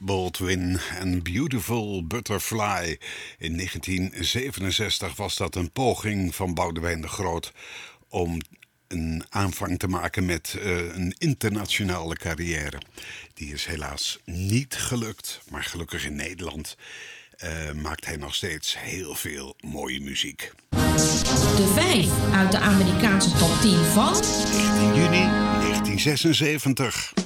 Baldwin en Beautiful Butterfly. In 1967 was dat een poging van Boudewijn de Groot om een aanvang te maken met een internationale carrière. Die is helaas niet gelukt, maar gelukkig in Nederland maakt hij nog steeds heel veel mooie muziek. De 5 uit de Amerikaanse top 10 van 19 juni 1976.